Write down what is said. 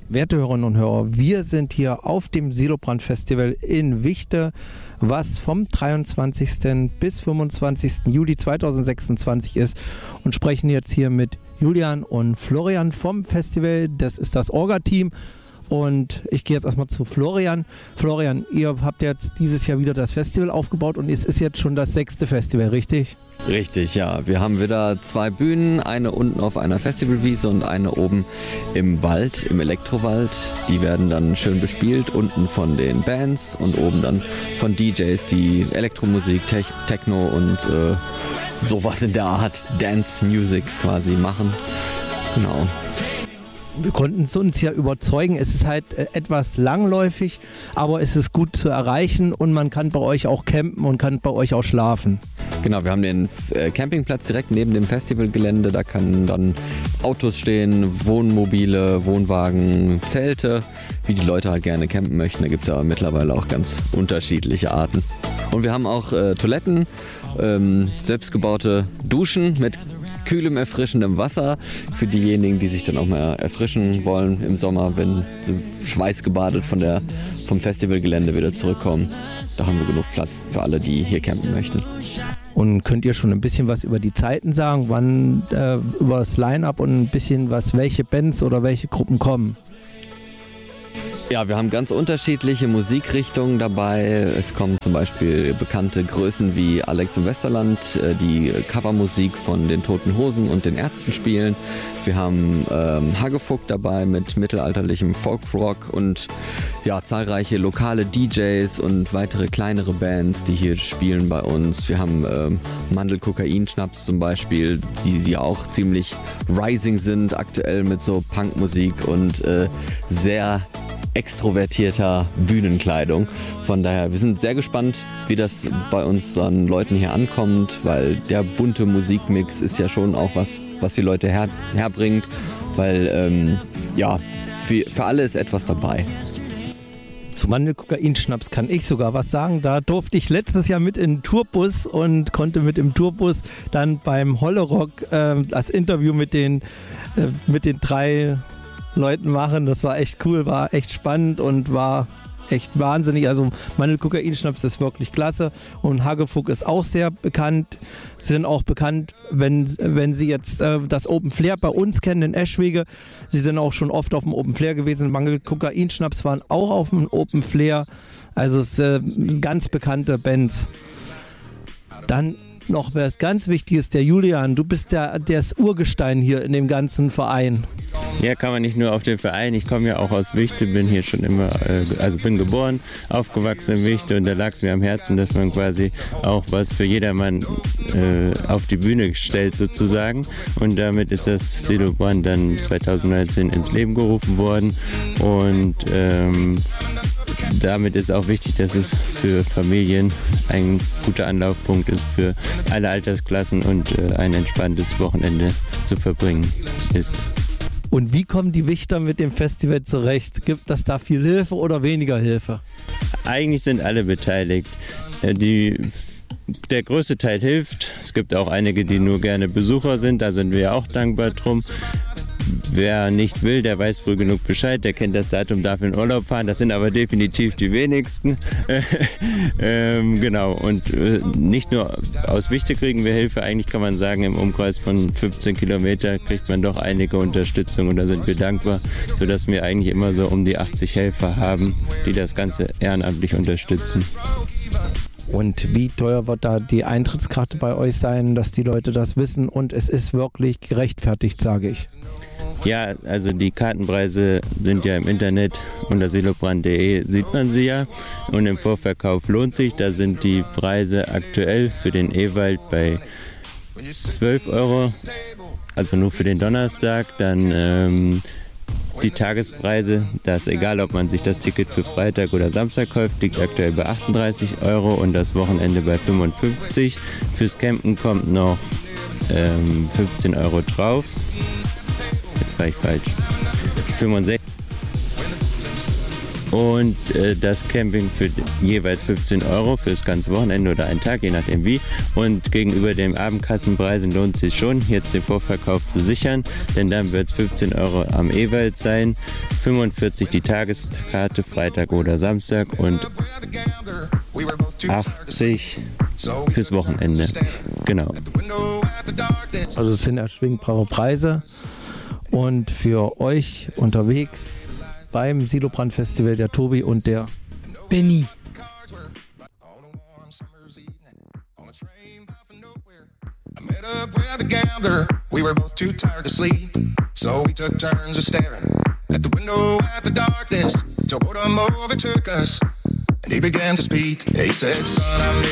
Werte Hörerinnen und Hörer, wir sind hier auf dem Silobrand Festival in Wichte, was vom 23. bis 25. Juli 2026 ist, und sprechen jetzt hier mit Julian und Florian vom Festival. Das ist das Orga-Team. Und ich gehe jetzt erstmal zu Florian. Florian, ihr habt jetzt dieses Jahr wieder das Festival aufgebaut und es ist jetzt schon das 6. Festival, richtig? Richtig, ja. Wir haben wieder 2 Bühnen, eine unten auf einer Festivalwiese und eine oben im Wald, im Elektrowald. Die werden dann schön bespielt, unten von den Bands und oben dann von DJs, die Elektromusik, Techno und sowas in der Art Dance Music quasi machen. Genau. Wir konnten es uns ja überzeugen, es ist halt etwas langläufig, aber es ist gut zu erreichen und man kann bei euch auch campen und kann bei euch auch schlafen. Genau, wir haben den Campingplatz direkt neben dem Festivalgelände, da können dann Autos stehen, Wohnmobile, Wohnwagen, Zelte, wie die Leute halt gerne campen möchten. Da gibt es ja mittlerweile auch ganz unterschiedliche Arten. Und wir haben auch Toiletten, selbstgebaute Duschen mit kühlem, erfrischendem Wasser für diejenigen, die sich dann auch mal erfrischen wollen im Sommer, wenn sie schweißgebadet vom Festivalgelände wieder zurückkommen. Da haben wir genug Platz für alle, die hier campen möchten. Und könnt ihr schon ein bisschen was über die Zeiten sagen, wann über das Line-Up und ein bisschen was, welche Bands oder welche Gruppen kommen? Ja, wir haben ganz unterschiedliche Musikrichtungen dabei. Es kommen zum Beispiel bekannte Größen wie Alex im Westerland, die Covermusik von den Toten Hosen und den Ärzten spielen. Wir haben Hagefuck dabei mit mittelalterlichem Folkrock und ja, zahlreiche lokale DJs und weitere kleinere Bands, die hier spielen bei uns. Wir haben Mandel-Kokain-Schnaps zum Beispiel, die auch ziemlich rising sind aktuell mit so Punkmusik und sehr extrovertierter Bühnenkleidung. Von daher, wir sind sehr gespannt, wie das bei uns an Leuten hier ankommt, weil der bunte Musikmix ist ja schon auch was die Leute herbringt, weil für alle ist etwas dabei. Zu Mandel-Kokain-Schnaps kann ich sogar was sagen. Da durfte ich letztes Jahr mit in den Tourbus und konnte mit im Tourbus dann beim Hollerock das Interview mit den 3 Leuten machen. Das war echt cool, war echt spannend und war echt wahnsinnig. Also Mandel-Kokain-Schnaps ist wirklich klasse und Hagefuck ist auch sehr bekannt. Sie sind auch bekannt, wenn Sie jetzt das Open Flair bei uns kennen in Eschwege. Sie sind auch schon oft auf dem Open Flair gewesen. Mandel-Kokain-Schnaps waren auch auf dem Open Flair. Also es sind ganz bekannte Bands. Dann noch was ganz Wichtiges, der Julian, du bist das Urgestein hier in dem ganzen Verein. Ja, kann man nicht nur auf den Verein. Ich komme ja auch aus Wichte, bin hier schon immer, bin geboren, aufgewachsen in Wichte und da lag es mir am Herzen, dass man quasi auch was für jedermann auf die Bühne stellt sozusagen. Und damit ist das Silobrand dann 2019 ins Leben gerufen worden und damit ist auch wichtig, dass es für Familien ein guter Anlaufpunkt ist für alle Altersklassen und ein entspanntes Wochenende zu verbringen ist. Und wie kommen die Wichter mit dem Festival zurecht? Gibt es da viel Hilfe oder weniger Hilfe? Eigentlich sind alle beteiligt. Der größte Teil hilft. Es gibt auch einige, die nur gerne Besucher sind. Da sind wir ja auch dankbar drum. Wer nicht will, der weiß früh genug Bescheid, der kennt das Datum, darf in Urlaub fahren. Das sind aber definitiv die wenigsten. Genau, und nicht nur aus Wichte kriegen wir Hilfe, eigentlich kann man sagen, im Umkreis von 15 Kilometer kriegt man doch einige Unterstützung und da sind wir dankbar, sodass wir eigentlich immer so um die 80 Helfer haben, die das Ganze ehrenamtlich unterstützen. Und wie teuer wird da die Eintrittskarte bei euch sein, dass die Leute das wissen und es ist wirklich gerechtfertigt, sage ich. Ja, also die Kartenpreise sind ja im Internet unter silobrand.de sieht man sie ja und im Vorverkauf lohnt sich. Da sind die Preise aktuell für den Ewald bei 12 €, also nur für den Donnerstag. Dann die Tagespreise, das ist egal, ob man sich das Ticket für Freitag oder Samstag kauft, liegt aktuell bei 38 € und das Wochenende bei 55. Fürs Campen kommt noch 15 € drauf. Jetzt war ich falsch. 65. und das Camping für jeweils 15 € fürs ganze Wochenende oder einen Tag, je nachdem wie. Und gegenüber den Abendkassenpreisen lohnt es sich schon, jetzt den Vorverkauf zu sichern, denn dann wird es 15 € am Ewald sein, 45 die Tageskarte, Freitag oder Samstag und 80 fürs Wochenende. Genau. Also es sind erschwingbare Preise und für euch unterwegs beim Silobrand Festival der Tobi und der Benny. Met up with a gambler, we were both too tired to sleep, so we took turns of staring at the window at the darkness, till boredom overtook us, and he began to speak. He said, son, I'm